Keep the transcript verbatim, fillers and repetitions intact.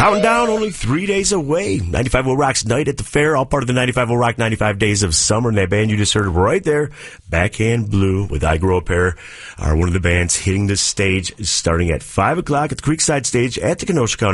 Counting down, only three days away. ninety-five point oh Rock's Night at the Fair, all part of the ninety-five point oh Rock ninety-five Days of Summer. And that band you just heard right there, Backhand Blue with I Grow a Pair, are one of the bands hitting the stage starting at five o'clock at the Creekside Stage at the Kenosha County